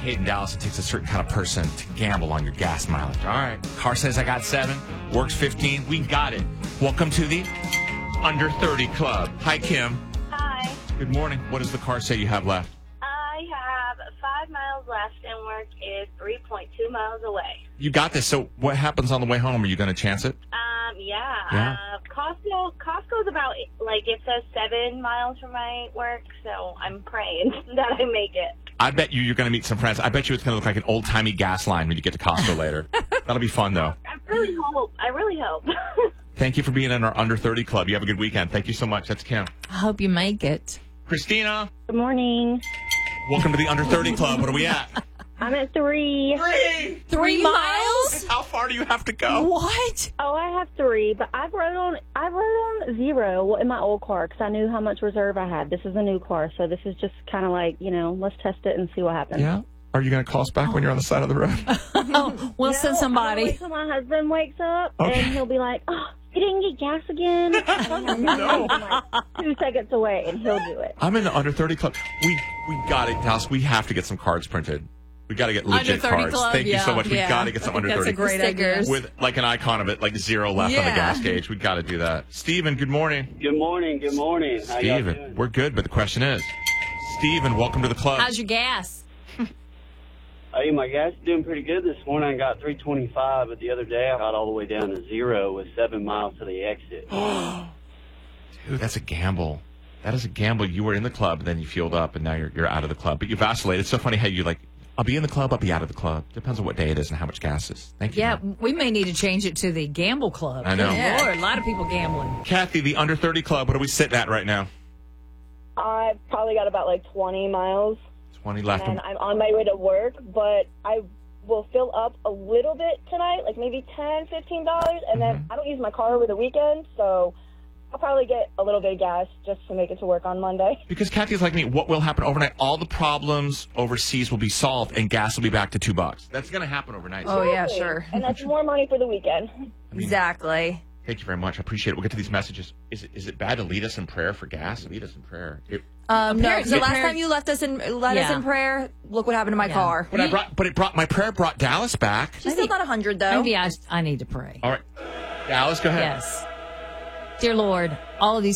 Hayden, Dallas, it takes a certain kind of person to gamble on your gas mileage. All right. Car says I got 7, works 15. We got it. Welcome to the Under 30 Club. Hi, Kim. Hi. Good morning. What does the car say you have left? I have 5 miles left and work is 3.2 miles away. You got this. So what happens on the way home? Are you going to chance it? Yeah. Costco's about, like, it says 7 miles from my work, so I'm praying that I make it. I bet you're going to meet some friends. I bet you it's going to look like an old-timey gas line when you get to Costco later. That'll be fun, though. I really hope. Thank you for being in our Under 30 Club. You have a good weekend. Thank you so much. That's Kim. I hope you make it. Christina. Good morning. Welcome to the Under 30 Club. What are we at? I'm at 3. 3 miles? How far do you have to go? What? Oh, I have 3, but I rode on 0 in my old car because I knew how much reserve I had. This is a new car, so this is just kind of like, let's test it and see what happens. Yeah. Are you going to call us back when you're on the side of the road? We'll send somebody. Wait till my husband wakes up, Okay. and he'll be like, "Oh, you didn't get gas again." No. I'm like 2 seconds away, and he'll do it. I'm in the Under 30 Club. We got it, Dallas. We have to get some cards printed. We got to get legit Under 30 cards. Club, Thank you so yeah, much. We yeah. got to get some Under 30 That's a great idea. stickers with like an icon of it, like 0 left on the Yeah. gas gauge. We got to do that. Steven, good morning. Good morning. Good morning. How y'all Steven, doing? we're good, but the question is, Steven, welcome to the club. How's your gas? Hey, my gas is doing pretty good this morning. I got 325, but the other day I got all the way down to 0 with 7 miles to the exit. Dude, that's a gamble. That is a gamble. You were in the club, and then you fueled up, and now you're out of the club. But you vacillated. It's so funny how you I'll be in the club, I'll be out of the club. Depends on what day it is and how much gas is. Thank you. Yeah, man. we may need to change it to the Gamble Club. I know. Good Lord, a lot of people gambling. Kathy, the Under 30 Club, what are we sitting at right now? I've probably got about 20 miles, 20 left. and I'm on my way to work, but I will fill up a little bit tonight, like maybe $10, $15, and then I don't use my car over the weekend, so I'll probably get a little bit of gas just to make it to work on Monday. Because Kathy's like me, what will happen overnight? All the problems overseas will be solved, and gas will be back to $2. That's going to happen overnight. Oh, yeah, sure. And that's more money for the weekend. Exactly. Thank you very much. I appreciate it. We'll get to these messages. Is it bad to lead us in prayer for gas? Lead us in prayer. No, because the last prayer- time you left us in prayer, look what happened to my car. But my prayer brought Dallas back. She's still not 100, though. Maybe I need to pray. All right. Dallas, go ahead. Yes. Dear Lord, all of these